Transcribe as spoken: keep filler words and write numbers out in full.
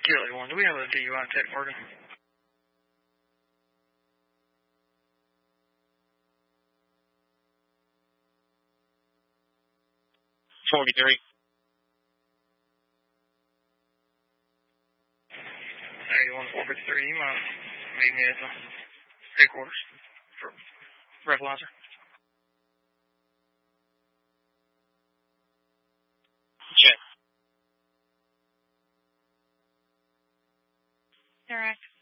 Kilo one, do we have a D U I tech working? forty-three. Hey, one four fifty-three, you might meet me at the headquarters for breathalyzer. Check. Direct.